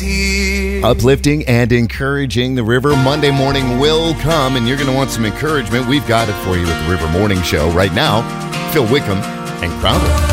here. Uplifting and encouraging the River. Monday morning will come, and you're going to want some encouragement. We've got it for you with the River Morning Show right now. Phil Wickham and Crowder.